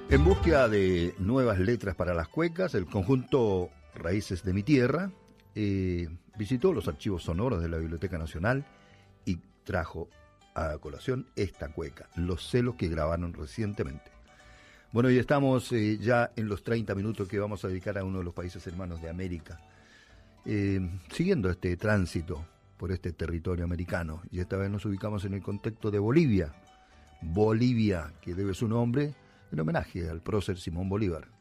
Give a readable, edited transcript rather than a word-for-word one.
En búsqueda de nuevas letras para las cuecas, el conjunto Raíces de mi Tierra visitó los archivos sonoros de la Biblioteca Nacional y trajo a colación esta cueca, Los celos, que grabaron recientemente. Bueno, y estamos ya en los 30 minutos que vamos a dedicar a uno de los países hermanos de América, siguiendo este tránsito por este territorio americano, y esta vez nos ubicamos en el contexto de Bolivia, que debe su nombre en homenaje al prócer Simón Bolívar.